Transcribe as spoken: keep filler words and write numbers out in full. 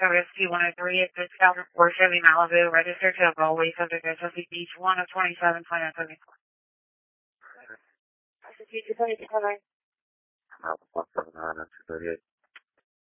Service T one oh three at Fitzcalvin four Chevy Malibu, registered to a Galway subject at Chesapeake Beach, one of twenty-seven, twenty seventy-four. Chesapeake, twenty-seven. I'm out one seven nine two thirty-eight.